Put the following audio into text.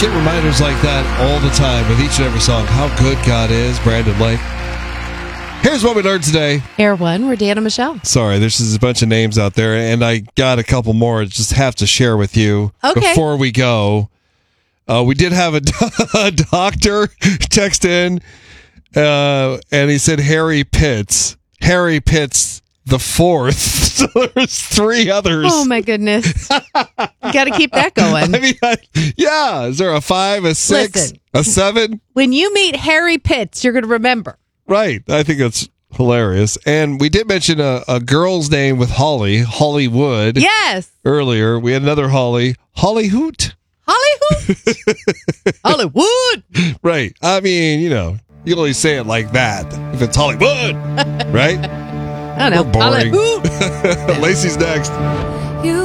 get reminders like that all the time with each and every song. How good God is, Brandon Lake. Here's what we learned today. Air One, we're Dan and Michelle. Sorry, there's just a bunch of names out there, and I got a couple more I just have to share with you before we go. We did have a doctor text in, and he said Harry Pitts. Harry Pitts the fourth. So there's three others. Oh, my goodness. You got to keep that going. I mean, yeah. Is there a 5, a 6, Listen, a 7? When you meet Harry Pitts, you're going to remember. Right. I think that's hilarious. And we did mention a girl's name with Holly, Hollywood. Yes. Earlier, we had another Holly, Holly Hoot. Hollywood. Hollywood. Right. I mean, you can only say it like that if it's Hollywood. Right? I don't know. We're boring. Hollywood. Lacey's next.